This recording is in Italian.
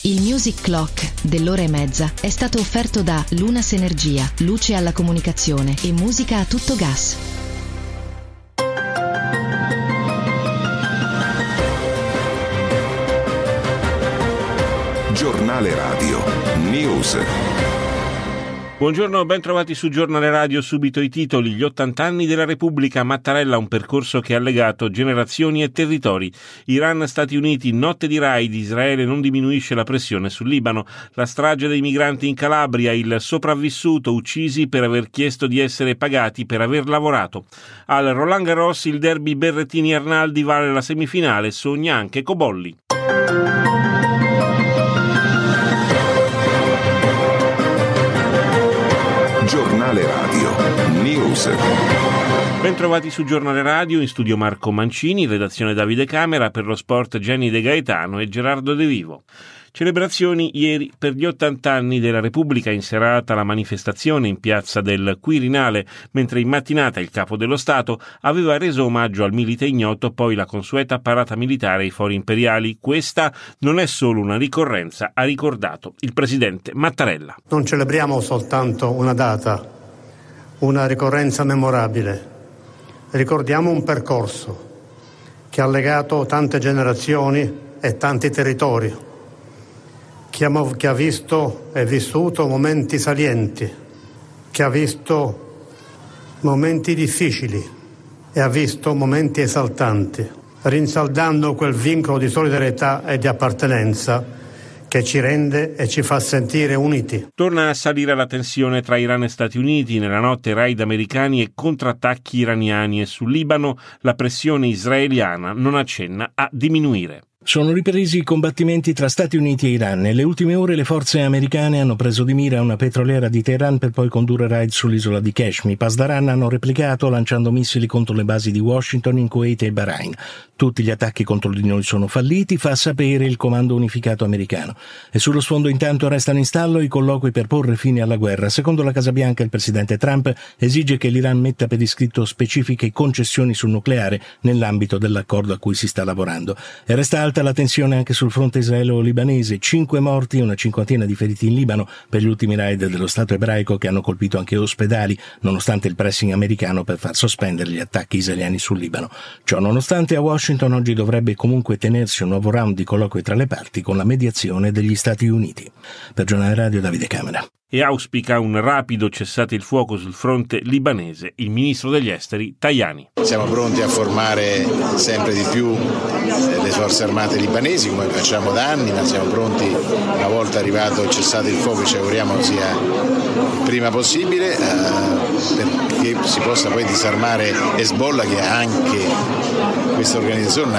Il Music Clock dell'ora e mezza è stato offerto da Lunas Energia, luce alla comunicazione e musica a tutto gas. Giornale Radio News. Buongiorno, ben trovati su Giornale Radio. Subito i titoli. Gli 80 anni della Repubblica, Mattarella, un percorso che ha legato generazioni e territori. Iran, Stati Uniti, notte di raid, Israele non diminuisce la pressione sul Libano. La strage dei migranti in Calabria, il sopravvissuto uccisi per aver chiesto di essere pagati per aver lavorato. Al Roland Garros il derby Berrettini-Arnaldi vale la semifinale, sogna anche Cobolli. Giornale Radio News. Ben trovati su Giornale Radio, in studio Marco Mancini, in redazione Davide Camera, per lo sport Jenny De Gaetano e Gerardo De Vivo. Celebrazioni ieri per gli 80 anni della Repubblica, in serata la manifestazione in piazza del Quirinale, mentre in mattinata il Capo dello Stato aveva reso omaggio al milite ignoto, poi la consueta parata militare ai fori imperiali. Questa non è solo una ricorrenza, ha ricordato il presidente Mattarella. Non celebriamo soltanto una data, una ricorrenza memorabile, ricordiamo un percorso che ha legato tante generazioni e tanti territori, che ha visto e vissuto momenti salienti, che ha visto momenti difficili e ha visto momenti esaltanti, rinsaldando quel vincolo di solidarietà e di appartenenza che ci rende e ci fa sentire uniti. Torna a salire la tensione tra Iran e Stati Uniti. Nella notte raid americani e contrattacchi iraniani, e sul Libano la pressione israeliana non accenna a diminuire. Sono ripresi i combattimenti tra Stati Uniti e Iran. Nelle ultime ore le forze americane hanno preso di mira una petroliera di Teheran per poi condurre raid sull'isola di Kashmir. I Pasdaran hanno replicato lanciando missili contro le basi di Washington in Kuwait e Bahrain. Tutti gli attacchi contro di noi sono falliti, fa sapere il Comando Unificato americano. E sullo sfondo intanto restano in stallo i colloqui per porre fine alla guerra. Secondo la Casa Bianca il presidente Trump esige che l'Iran metta per iscritto specifiche concessioni sul nucleare nell'ambito dell'accordo a cui si sta lavorando. E resta alta la tensione anche sul fronte israelo-libanese. 5 morti e una cinquantina di feriti in Libano per gli ultimi raid dello Stato ebraico che hanno colpito anche ospedali, nonostante il pressing americano per far sospendere gli attacchi israeliani sul Libano. Ciò nonostante, a Washington oggi dovrebbe comunque tenersi un nuovo round di colloqui tra le parti con la mediazione degli Stati Uniti. Per Giornale Radio Davide Camera. E auspica un rapido cessate il fuoco sul fronte libanese il ministro degli esteri Tajani. Siamo pronti a formare sempre di più le forze armate libanesi, come facciamo da anni, ma siamo pronti, una volta arrivato il cessate il fuoco, ci auguriamo sia il prima possibile, perché si possa poi disarmare Hezbollah, che anche questa organizzazione